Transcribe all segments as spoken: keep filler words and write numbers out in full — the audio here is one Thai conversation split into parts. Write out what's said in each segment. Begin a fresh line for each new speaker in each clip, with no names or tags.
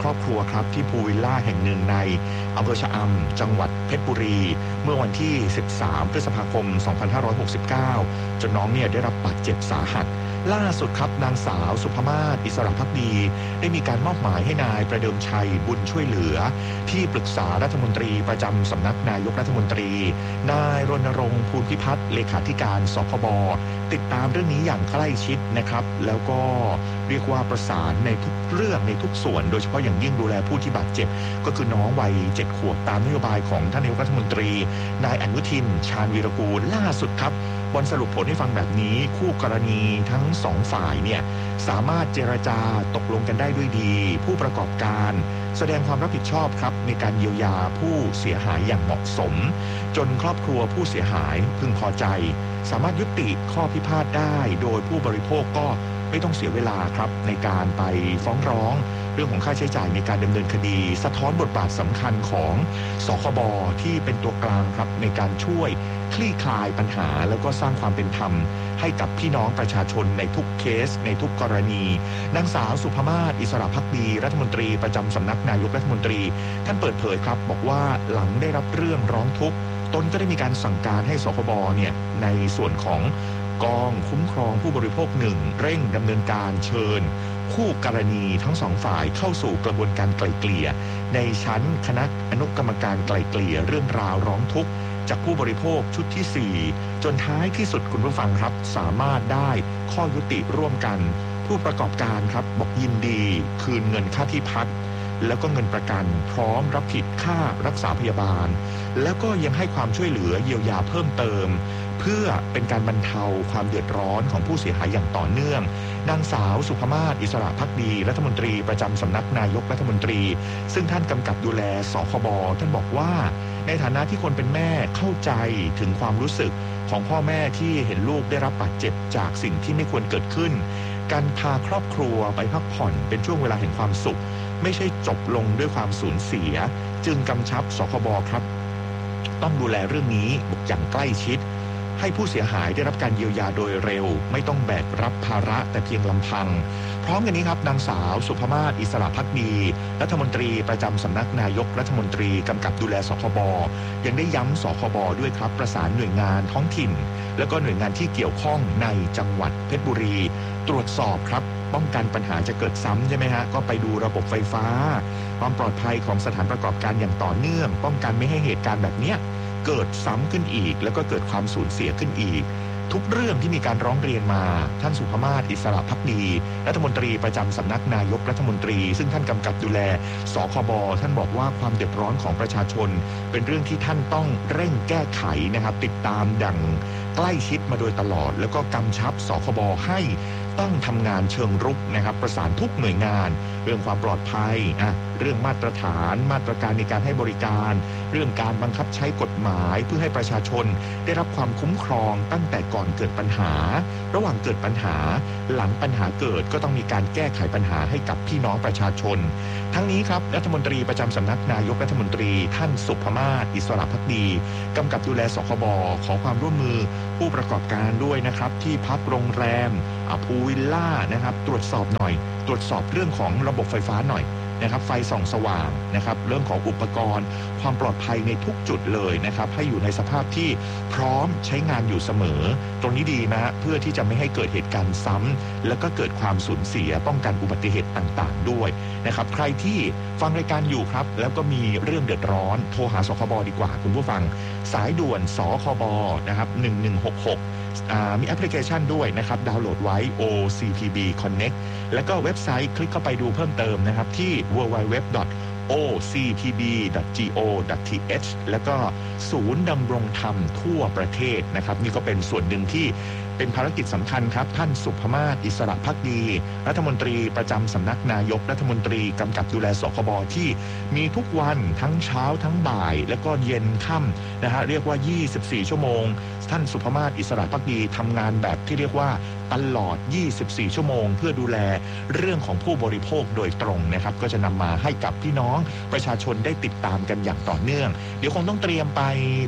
รอบครัวครับที่พูลวิลล่าแห่งหนึ่งในอำเภอชะอำจังหวัดเพชรบุรีเมื่อวันที่สิบสามพฤษภาคมสองพันห้าร้อยหกสิบเก้าจนน้องเนี่ยได้รับบาดเจ็บสาหัสล่าสุดครับนางสาวสุภมาศอิสระภักดีได้มีการมอบหมายให้นายประเดิมชัยบุญช่วยเหลือที่ปรึกษารัฐมนตรีประจำสำนักนายกรัฐมนตรีนายรณรงค์ภูลพิพัฒน์เลขาธิการสคบติดตามเรื่องนี้อย่างใกล้ชิดนะครับแล้วก็เรียกว่าประสานในทุกเรื่องในทุกส่วนโดยเฉพาะอย่างยิ่งดูแลผู้ที่บาดเจ็บก็คือน้องวัยเจ็ดขวบตามนโยบายของท่านนายกรัฐมนตรีนายอนุทินชาญวีรกูลล่าสุดครับวันสรุปผลให้ฟังแบบนี้คู่กรณีทั้งสองฝ่ายเนี่ยสามารถเจรจาตกลงกันได้ด้วยดีผู้ประกอบการแสดงความรับผิดชอบครับในการเยียวยาผู้เสียหายอย่างเหมาะสมจนครอบครัวผู้เสียหายพึงพอใจสามารถยุติข้อพิพาทได้โดยผู้บริโภคก็ไม่ต้องเสียเวลาครับในการไปฟ้องร้องเรื่องของค่าใช้จ่ายในการดำเนินคดีสะท้อนบทบาทสำคัญของสคบที่เป็นตัวกลางครับในการช่วยคลี่คลายปัญหาแล้วก็สร้างความเป็นธรรมให้กับพี่น้องประชาชนในทุกเคสในทุกกรณีนางสาวสุภมาศอิสระภักดีรัฐมนตรีประจำสำนักนายกรัฐมนตรีท่านเปิดเผยครับบอกว่าหลังได้รับเรื่องร้องทุกข์ตนก็ได้มีการสั่งการให้สคบเนี่ยในส่วนของกองคุ้มครองผู้บริโภคหนึ่งเร่งดำเนินการเชิญคู่กรณีทั้งสองฝ่ายเข้าสู่กระบวนการไกล่เกลี่ยในชั้นคณะอนุกรรมการไกล่เกลี่ยเรื่องราวร้องทุกข์จากผู้บริโภคชุดที่สี่จนท้ายที่สุดคุณผู้ฟังครับสามารถได้ข้อยุติร่วมกันผู้ประกอบการครับบอกยินดีคืนเงินค่าที่พักแล้วก็เงินประกันพร้อมรับผิดค่ารักษาพยาบาลแล้วก็ยังให้ความช่วยเหลือเยียวยาเพิ่มเติมเพื่อเป็นการบรรเทาความเดือดร้อนของผู้เสียหายอย่างต่อเนื่องนางสาวสุภมาศอิสระภักดีรัฐมนตรีประจำสำนักนายกรัฐมนตรีซึ่งท่านกำกับดูแลสคบท่านบอกว่าในฐานะที่คนเป็นแม่เข้าใจถึงความรู้สึกของพ่อแม่ที่เห็นลูกได้รับบาดเจ็บจากสิ่งที่ไม่ควรเกิดขึ้นการพาครอบครัวไปพักผ่อนเป็นช่วงเวลาแห่งความสุขไม่ใช่จบลงด้วยความสูญเสียจึงกำชับสคบครับต้องดูแลเรื่องนี้อย่างใกล้ชิดให้ผู้เสียหายได้รับการเยียวยาโดยเร็วไม่ต้องแบกรับภาระแต่เพียงลำพังพร้อมกันนี้ครับนางสาวสุภมาศอิสระภักดีรัฐมนตรีประจำสำนักนายกรัฐมนตรีกำกับดูแลสคบยังได้ย้ำสคบด้วยครับประสานหน่วยงานท้องถิ่นแล้วก็หน่วยงานที่เกี่ยวข้องในจังหวัดเพชรบุรีตรวจสอบครับป้องกันปัญหาจะเกิดซ้ำใช่ไหมฮะก็ไปดูระบบไฟฟ้าความปลอดภัยของสถานประกอบการอย่างต่อเนื่องป้องกันไม่ให้เหตุการณ์แบบนี้เกิดซ้ำขึ้นอีกแล้วก็เกิดความสูญเสียขึ้นอีกทุกเรื่องที่มีการร้องเรียนมาท่านสุภมาศอิสระภักดีรัฐมนตรีประจำสำนักนายกรัฐมนตรีซึ่งท่านกำกับดูแลสคบท่านบอกว่าความเดือดร้อนของประชาชนเป็นเรื่องที่ท่านต้องเร่งแก้ไขนะครับติดตามดังใกล้ชิดมาโดยตลอดแล้วก็กำชับสคบให้ต้องทำงานเชิงรุกนะครับประสานทุกหน่วยงานเรื่องความปลอดภัยอ่ะเรื่องมาตรฐานมาตรการในการให้บริการเรื่องการบังคับใช้กฎหมายเพื่อให้ประชาชนได้รับความคุ้มครองตั้งแต่ก่อนเกิดปัญหาระหว่างเกิดปัญหาหลังปัญหาเกิดก็ต้องมีการแก้ไขปัญหาให้กับพี่น้องประชาชนทั้งนี้ครับรัฐมนตรีประจำสำนักนายกรัฐมนตรีท่านสุภมาศอิสระภักดีกำกับดูแลสคบขอความร่วมมือผู้ประกอบการด้วยนะครับที่พักโรงแรมพูลวิลล่านะครับตรวจสอบหน่อยตรวจสอบเรื่องของระบบไฟฟ้าหน่อยนะครับไฟส่องสว่างนะครับเรื่องของอุปกรณ์ความปลอดภัยในทุกจุดเลยนะครับให้อยู่ในสภาพที่พร้อมใช้งานอยู่เสมอตรงนี้ดีนะเพื่อที่จะไม่ให้เกิดเหตุการณ์ซ้ำแล้วก็เกิดความสูญเสียป้องกันอุบัติเหตุต่างๆด้วยนะครับใครที่ฟังรายการอยู่ครับแล้วก็มีเรื่องเดือดร้อนโทรหาสคบดีกว่าคุณผู้ฟังสายด่วนสคบนะครับหนึ่งหนึ่งหกหกมีแอปพลิเคชันด้วยนะครับดาวน์โหลดไว้ โอ ซี พี บี Connect แล้วก็เว็บไซต์คลิกเข้าไปดูเพิ่มเติมนะครับที่ ดับเบิลยู ดับเบิลยู ดับเบิลยู ดอท โอ ซี พี บี ดอท จี โอ ดอท ที เอช แล้วก็ศูนย์ดำรงธรรมทั่วประเทศนะครับนี่ก็เป็นส่วนหนึ่งที่เป็นภารกิจสำคัญครับท่านสุภมาศอิสระภักดีรัฐมนตรีประจำสำนักนายกรัฐมนตรีกำกับดูแลสคบที่มีทุกวันทั้งเช้าทั้งบ่ายแล้วก็เย็นค่ำนะฮะเรียกว่ายี่สิบสี่ชั่วโมงท่านสุภมาศอิสระภักดีทำงานแบบที่เรียกว่าตลอดยี่สิบสี่ชั่วโมงเพื่อดูแลเรื่องของผู้บริโภคโดยตรงนะครับก็จะนำมาให้กับพี่น้องประชาชนได้ติดตามกันอย่างต่อเนื่องเดี๋ยวคงต้องเตรียมไปพัก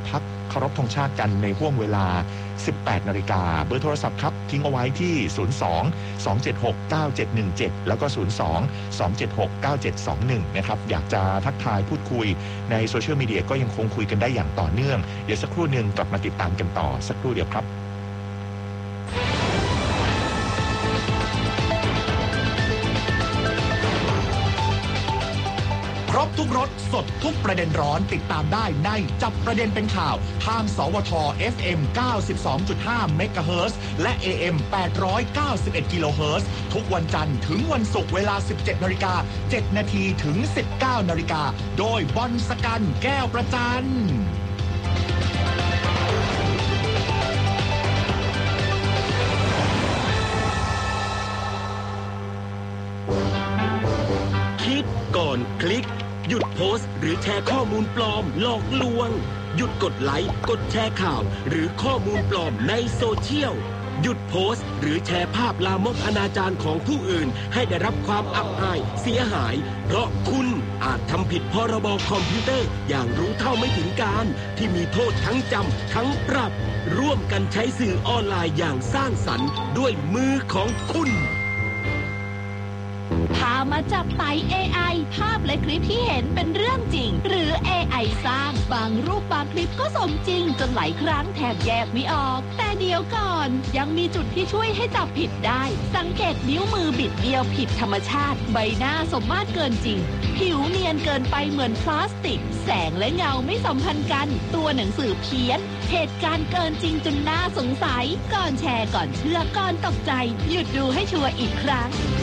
เคารพธงชาติกันในห่วงเวลา สิบแปดนาฬิกา เบอร์โทรศัพท์ครับทิ้งเอาไว้ที่ ศูนย์ สอง สอง เจ็ด หก เก้า เจ็ด หนึ่ง เจ็ด แล้วก็ ศูนย์ สอง สอง เจ็ด หก เก้า เจ็ด สอง หนึ่ง นะครับอยากจะทักทายพูดคุยในโซเชียลมีเดียก็ยังคงคุยกันได้อย่างต่อเนื่องเดี๋ยวสักครู่หนึ่งกลับมาติดตามกันต่อสักครู่เดียวครับ
ครบทุกรสสดทุกประเด็นร้อนติดตามได้ในจับประเด็นเป็นข่าวทางสวท เอฟ เอ็ม เก้าสิบสองจุดห้า เมกะเฮิรตซ์และ เอ เอ็ม แปดร้อยเก้าสิบเอ็ด กิโลเฮิรตซ์ทุกวันจันทร์ถึงวันศุกร์เวลา สิบเจ็ดนาฬิกาเจ็ดนาทีถึง สิบเก้านาฬิกาโดยบอลสกันแก้วประจัน
คิดก่อนคลิกหยุดโพสต์หรือแชร์ข้อมูลปลอมหลอกลวงหยุดกดไลค์กดแชร์ข่าวหรือข้อมูลปลอมในโซเชียลหยุดโพสต์หรือแชร์ภาพลามกอนาจารของผู้อื่นให้ได้รับความอับอายเสียหายเพราะคุณอาจทำผิดพรบคอมพิวเตอร์อย่างรู้เท่าไม่ถึงการที่มีโทษทั้งจำทั้งปรับร่วมกันใช้สื่อออนไลน์อย่างสร้างสรรค์ด้วยมือของคุณ
พามาจับไต่ เอ ไอ ภาพและคลิปที่เห็นเป็นเรื่องจริงหรือ เอ ไอ สร้างบางรูปบางคลิปก็สมจริงจนหลายครั้งแทบแยกไม่ออกแต่เดี๋ยวก่อนยังมีจุดที่ช่วยให้จับผิดได้สังเกตนิ้วมือบิดเบี้ยวผิดธรรมชาติใบหน้าสมมาตรเกินจริงผิวเนียนเกินไปเหมือนพลาสติกแสงและเงาไม่สัมพันธ์กันตัวหนังสือเพี้ยนเหตุการณ์เกินจริงจนน่าสงสัยก่อนแชร์ก่อนเชื่อก่อนตกใจหยุดดูให้ชัวร์อีกครั้ง